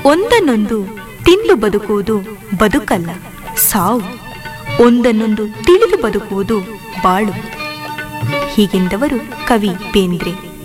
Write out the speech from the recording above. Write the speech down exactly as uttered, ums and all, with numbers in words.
ಒಂದನ್ನೊಂದು ತಿಂದು ಬದುಕುವುದು ಬದುಕಲ್ಲ, ಸಾವು. ಒಂದನ್ನೊಂದು ತಿಳಿದು ಬದುಕುವುದು ಬಾಳು. ಹೀಗೆಂದವರು ಕವಿ ಬೇಂದ್ರೆ.